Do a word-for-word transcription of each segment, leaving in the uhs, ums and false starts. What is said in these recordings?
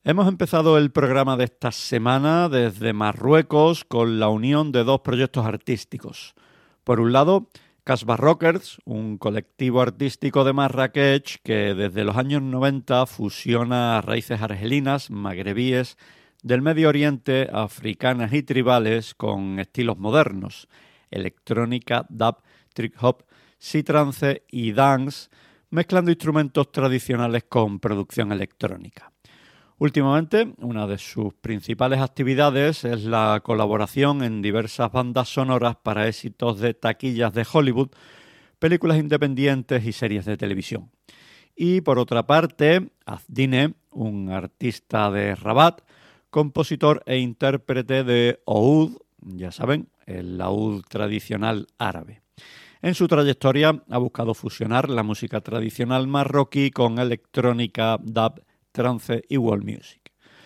Hemos empezado el programa de esta semana desde Marruecos con la unión de dos proyectos artísticos. Por un lado, Casbah Rockers, un colectivo artístico de Marrakech que desde los años noventa fusiona raíces argelinas, magrebíes, del Medio Oriente, africanas y tribales con estilos modernos, electrónica, dub, trip hop, psytrance y dance, mezclando instrumentos tradicionales con producción electrónica. Últimamente, una de sus principales actividades es la colaboración en diversas bandas sonoras para éxitos de taquillas de Hollywood, películas independientes y series de televisión. Y por otra parte, Azdine, un artista de Rabat, compositor e intérprete de oud, ya saben, el laúd tradicional árabe. En su trayectoria ha buscado fusionar la música tradicional marroquí con electrónica, dub, trance y world music.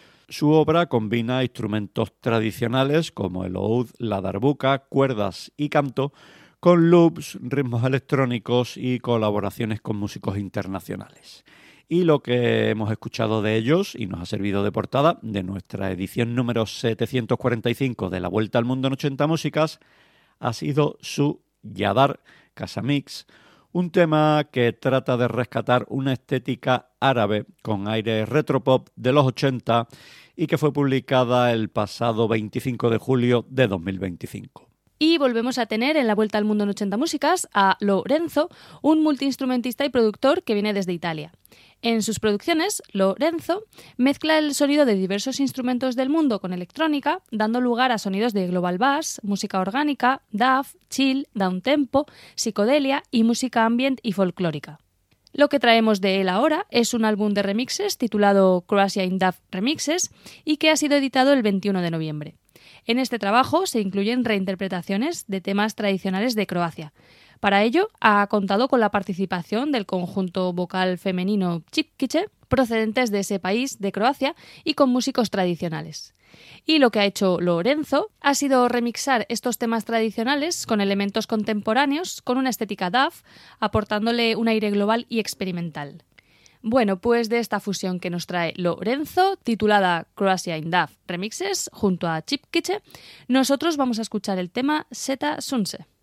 Su obra combina instrumentos tradicionales como el oud, la darbuka, cuerdas y canto, con loops, ritmos electrónicos y colaboraciones con músicos internacionales. Y lo que hemos escuchado de ellos, y nos ha servido de portada de nuestra edición número setecientos cuarenta y cinco de La Vuelta al Mundo en ochenta Músicas, ha sido su Yadar Casamix, un tema que trata de rescatar una estética árabe con aire retropop de los ochenta y que fue publicada el pasado veinticinco de julio de dos mil veinticinco. Y volvemos a tener en La Vuelta al Mundo en ochenta Músicas a Lorenzo, un multiinstrumentista y productor que viene desde Italia. En sus producciones, Lorenzo mezcla el sonido de diversos instrumentos del mundo con electrónica, dando lugar a sonidos de global bass, música orgánica, dub, chill, downtempo, psicodelia y música ambient y folclórica. Lo que traemos de él ahora es un álbum de remixes titulado Croatia in Dub Remixes y que ha sido editado el veintiuno de noviembre. En este trabajo se incluyen reinterpretaciones de temas tradicionales de Croacia. Para ello, ha contado con la participación del conjunto vocal femenino Čipkice, procedentes de ese país, de Croacia, y con músicos tradicionales. Y lo que ha hecho Lorenzo ha sido remixar estos temas tradicionales con elementos contemporáneos, con una estética dub, aportándole un aire global y experimental. Bueno, pues de esta fusión que nos trae Lorenzo, titulada Croatia in Dub Remixes, junto a Čipkice, nosotros vamos a escuchar el tema Zeta Sunse.